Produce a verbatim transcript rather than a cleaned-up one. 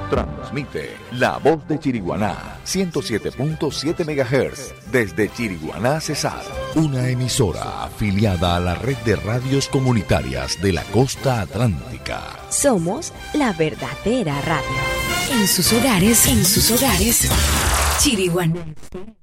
Transmite La Voz de Chiriguaná, ciento siete punto siete megahertz, desde Chiriguaná, Cesar. Una emisora afiliada a la red de radios comunitarias de la costa atlántica. Somos la verdadera radio. En sus hogares, en sus hogares, Chiriguaná.